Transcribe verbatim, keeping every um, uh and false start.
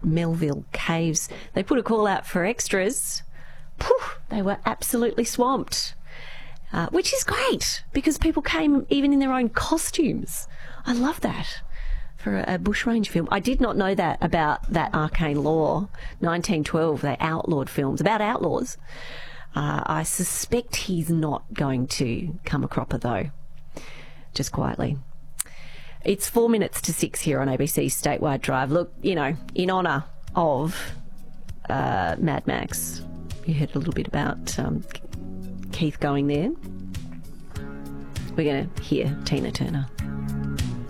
Melville Caves. They put a call out for extras. Poof, they were absolutely swamped, uh, which is great because people came even in their own costumes. I love that for a, a bushrange film. I did not know that about that arcane law. nineteen twelve, they outlawed films about outlaws. Uh, I suspect he's not going to come a cropper, though. Just quietly. It's four minutes to six here on A B C's Statewide Drive. Look, you know, in honour of uh, Mad Max, you heard a little bit about um, Keith going there. We're going to hear Tina Turner.